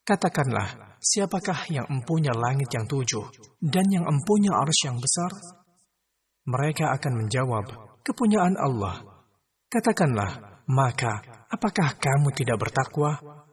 Katakanlah, siapakah yang empunya langit yang 7 dan yang empunya arsy yang besar? Mereka akan menjawab, kepunyaan Allah. Katakanlah, maka apakah kamu tidak bertakwa?